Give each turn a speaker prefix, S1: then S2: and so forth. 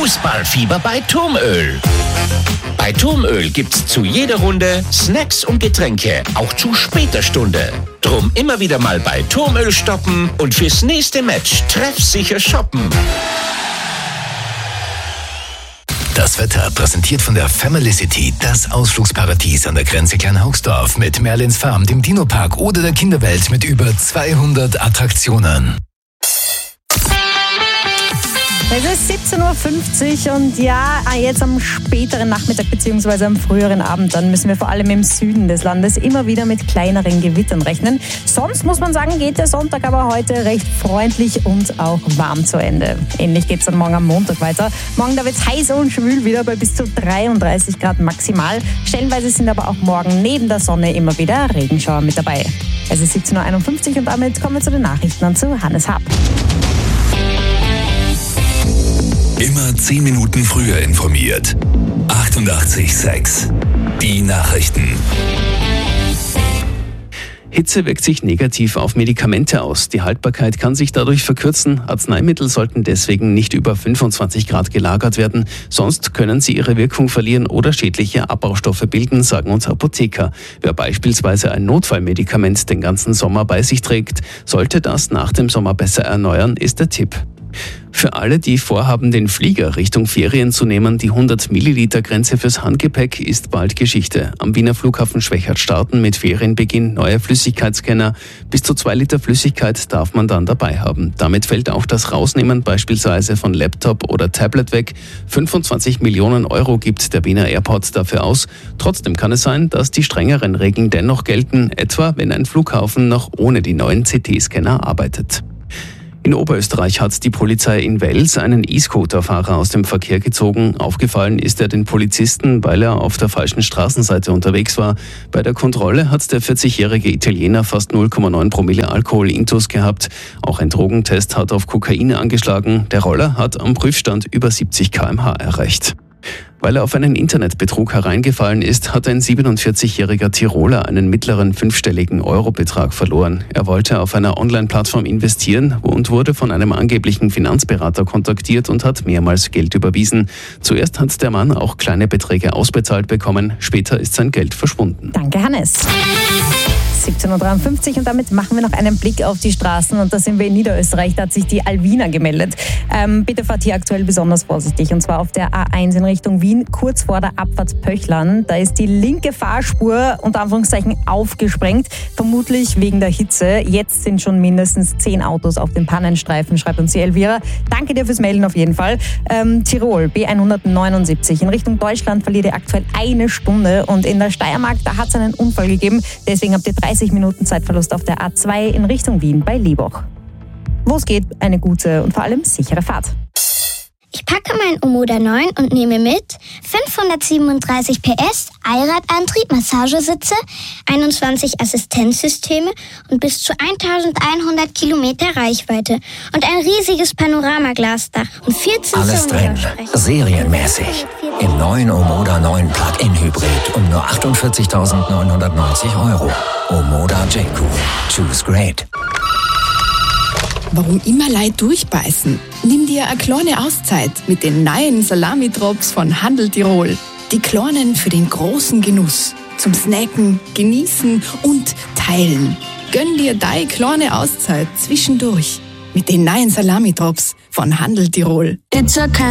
S1: Fußballfieber bei Turmöl. Bei Turmöl gibt's zu jeder Runde Snacks und Getränke, auch zu später Stunde. Drum immer wieder mal bei Turmöl stoppen und fürs nächste Match treffsicher shoppen.
S2: Das Wetter präsentiert von der Family City, das Ausflugsparadies an der Grenze Kleinhaugsdorf mit Merlins Farm, dem Dino-Park oder der Kinderwelt mit über 200 Attraktionen.
S3: Es ist 17.50 Uhr und ja, jetzt am späteren Nachmittag bzw. am früheren Abend, dann müssen wir vor allem im Süden des Landes immer wieder mit kleineren Gewittern rechnen. Sonst muss man sagen, geht der Sonntag aber heute recht freundlich und auch warm zu Ende. Ähnlich geht es dann morgen am Montag weiter. Morgen da wird es heiß und schwül wieder bei bis zu 33 Grad maximal. Stellenweise sind aber auch morgen neben der Sonne immer wieder Regenschauer mit dabei. Es ist 17.51 Uhr und damit kommen wir zu den Nachrichten und zu Hannes Happ.
S2: Immer 10 Minuten früher informiert. 88,6. Die Nachrichten.
S4: Hitze wirkt sich negativ auf Medikamente aus. Die Haltbarkeit kann sich dadurch verkürzen. Arzneimittel sollten deswegen nicht über 25 Grad gelagert werden. Sonst können sie ihre Wirkung verlieren oder schädliche Abbaustoffe bilden, sagen uns Apotheker. Wer beispielsweise ein Notfallmedikament den ganzen Sommer bei sich trägt, sollte das nach dem Sommer besser erneuern, ist der Tipp. Für alle, die vorhaben, den Flieger Richtung Ferien zu nehmen, die 100-Milliliter-Grenze fürs Handgepäck ist bald Geschichte. Am Wiener Flughafen Schwechat starten mit Ferienbeginn neue Flüssigkeitsscanner. Bis zu 2 Liter Flüssigkeit darf man dann dabei haben. Damit fällt auch das Rausnehmen beispielsweise von Laptop oder Tablet weg. 25 Millionen Euro gibt der Wiener Airport dafür aus. Trotzdem kann es sein, dass die strengeren Regeln dennoch gelten, etwa wenn ein Flughafen noch ohne die neuen CT-Scanner arbeitet. In Oberösterreich hat die Polizei in Wels einen E-Scooter-Fahrer aus dem Verkehr gezogen. Aufgefallen ist er den Polizisten, weil er auf der falschen Straßenseite unterwegs war. Bei der Kontrolle hat der 40-jährige Italiener fast 0,9 Promille Alkohol intus gehabt. Auch ein Drogentest hat auf Kokain angeschlagen. Der Roller hat am Prüfstand über 70 km/h erreicht. Weil er auf einen Internetbetrug hereingefallen ist, hat ein 47-jähriger Tiroler einen mittleren 5-stelligen Eurobetrag verloren. Er wollte auf einer Online-Plattform investieren und wurde von einem angeblichen Finanzberater kontaktiert und hat mehrmals Geld überwiesen. Zuerst hat der Mann auch kleine Beträge ausbezahlt bekommen, später ist sein Geld verschwunden.
S3: Danke, Hannes. 17.53 Uhr und damit machen wir noch einen Blick auf die Straßen und da sind wir in Niederösterreich, da hat sich die Alvina gemeldet. Bitte fahrt hier aktuell besonders vorsichtig und zwar auf der A1 in Richtung Wien, kurz vor der Abfahrt Pöchlern. Da ist die linke Fahrspur unter Anführungszeichen aufgesprengt, vermutlich wegen der Hitze. Jetzt sind schon mindestens 10 Autos auf dem Pannenstreifen, schreibt uns die Elvira. Danke dir fürs Melden auf jeden Fall. Tirol, B179 in Richtung Deutschland verliert ihr aktuell 1 Stunde und in der Steiermark, da hat es einen Unfall gegeben, deswegen habt ihr 30 Minuten Zeitverlust auf der A2 in Richtung Wien bei Liebach. Wo es geht, eine gute und vor allem sichere Fahrt.
S5: Ich packe mein Omoda 9 und nehme mit 537 PS, Allradantrieb, Massagesitze, 21 Assistenzsysteme und bis zu 1100 Kilometer Reichweite und ein riesiges Panoramaglasdach und 14
S6: Alles drin, serienmäßig. Im neuen Omoda 9 Plug-in Hybrid um nur 48.990 Euro. Omoda J-Cool. Choose great.
S7: Warum immer Leute durchbeißen? Nimm dir eine kleine Auszeit mit den neuen Salami-Drops von Handel Tirol. Die kleinen für den großen Genuss. Zum Snacken, Genießen und Teilen. Gönn dir deine kleine Auszeit zwischendurch mit den neuen Salami-Drops von Handel Tirol.